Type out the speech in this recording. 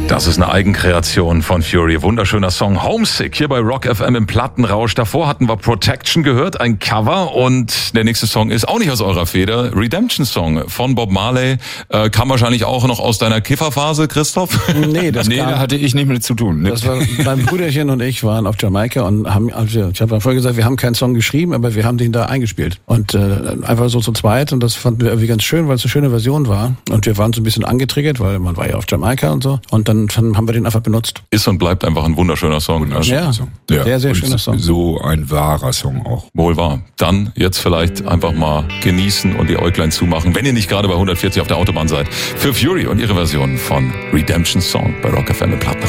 Das ist eine Eigenkreation von Fury. Wunderschöner Song Homesick hier bei Rock FM im Plattenrausch. Davor hatten wir Protection gehört, ein Cover, und der nächste Song ist auch nicht aus eurer Feder. Redemption Song von Bob Marley. Kam wahrscheinlich auch noch aus deiner Kifferphase, Christoph? Nee, da hatte ich nicht mit zu tun. Ne? Das war, mein Brüderchen und ich waren auf Jamaika und haben, also ich habe ja vorher gesagt, wir haben keinen Song geschrieben, aber wir haben den da eingespielt. Und einfach so zu zweit, und das fanden wir irgendwie ganz schön, weil es eine schöne Version war. Und wir waren so ein bisschen angetriggert, weil man war ja auf Jamaika und so. Und dann haben wir den einfach benutzt. Ist und bleibt einfach ein wunderschöner Song. Ja, Song. Sehr, sehr schöner Song. So ein wahrer Song auch. Wohl wahr. Dann jetzt vielleicht einfach mal genießen und die Äuglein zumachen, wenn ihr nicht gerade bei 140 auf der Autobahn seid. Für Fury und ihre Version von Redemption Song bei Rock FM im Plattenrausch.